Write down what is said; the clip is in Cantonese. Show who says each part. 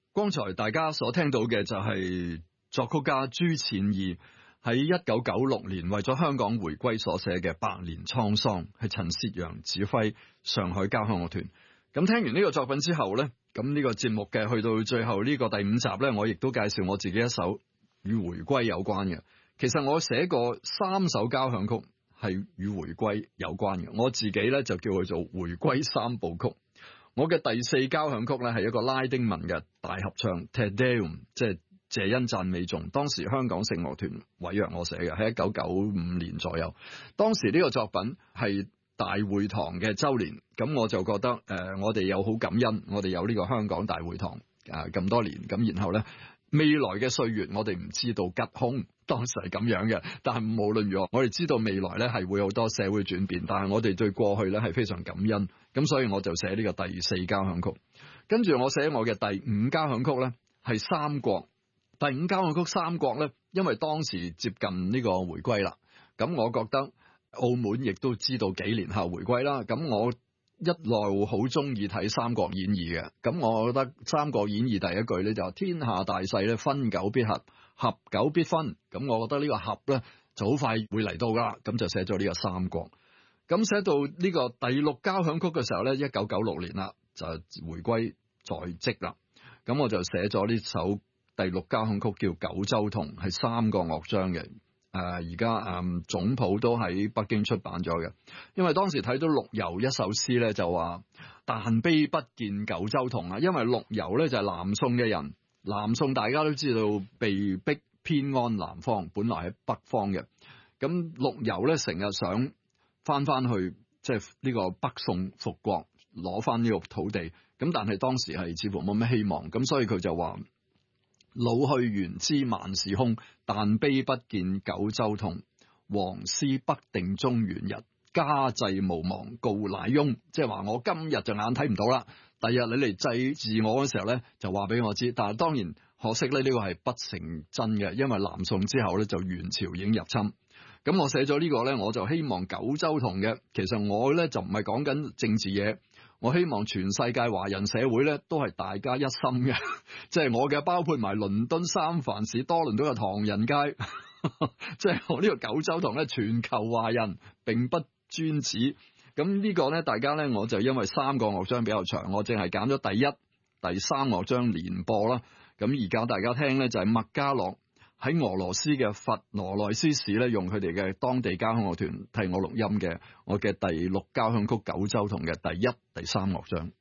Speaker 1: 剛才大家所聽到嘅就係作曲家朱淺義喺1996年為咗香港回歸所寫嘅《百年滄桑》，係陳薛陽指揮上海交響樂團。咁聽完呢個作品之後呢，咁呢個節目嘅去到最後呢個第5集呢，我亦都介紹我自己一首與回歸有關嘅。其實我寫過3首交響曲係與回歸有關嘅，我自己呢就叫佢做回歸3部曲。我嘅第4交響曲呢係一個拉丁文嘅大合唱 Te Deum， 即係謝恩讚美頌。當時香港聖樂團委約我寫嘅，喺1995年左右。當時呢個作品係大會堂嘅周年，咁我就覺得我哋有好感恩，我哋有呢個香港大會堂咁多年，咁然後呢，未來嘅歲月我哋唔知道吉凶，當時係咁樣嘅。但係無論如何，我哋知道未來呢係會有好多社會轉變，但係我哋對過去呢係非常感恩。咁所以我就寫呢個第4交響曲。跟住我寫我嘅第5交響曲呢係三國。第5交響曲三國呢，因為當時接近呢個回歸啦，咁我覺得澳門亦都知道幾年後回歸啦，咁我一路好中意睇《三國演義》嘅。咁我覺得《三國演義》第一句呢就天下大勢咧，分久必合，合久必分。咁我覺得呢個合呢就好快會嚟到噶啦，咁就寫咗呢個三國。咁寫到呢個第6交響曲嘅時候呢，1996年啦，就回歸在即啦。咁我就寫咗呢首第6交響曲叫《九州同》，係3個樂章嘅。而家總譜都喺北京出版咗嘅。因為當時睇到陸游一首詩咧，就話但悲不見九州同啊。因為陸游咧就係南宋嘅人，南宋大家都知道被逼偏安南方，本來喺北方嘅。咁陸游咧成日想翻去即係呢個北宋復國，攞翻呢個土地。咁但係當時係似乎冇咩希望，咁所以佢就話老去原知萬事空，但悲不見九州同。黃絲北定中原日，家祭無忘告乃翁。即係話我今日就眼睇唔到啦，第日你嚟祭祀我嘅時候咧，就話俾我知。但係當然可惜咧，呢個係不成真嘅，因為南宋之後咧就元朝已經入侵。咁我寫咗呢個咧，我就希望九州同嘅。其實我咧就唔係講緊政治嘢，我希望全世界華人社會咧都係大家一心嘅，即係我嘅包括埋倫敦三藩市多倫多嘅唐人街，即係我呢個九州同咧全球華人並不專指。咁呢個咧大家咧我就因為3個樂章比較長，我淨係揀咗第1、第3樂章連播啦。咁而家大家聽咧就係麥嘉樂喺俄羅斯嘅佛羅內斯市咧，用佢哋嘅當地交響樂團替我錄音嘅我嘅第6交響曲九州同嘅第1、第3樂章。